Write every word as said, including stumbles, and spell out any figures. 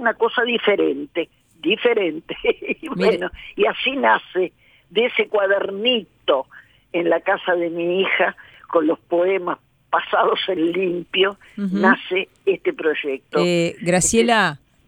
una cosa diferente, diferente. Y bueno, y así nace de ese cuadernito en la casa de mi hija, con los poemas pasados en limpio, uh-huh. nace este proyecto. Eh, Graciela,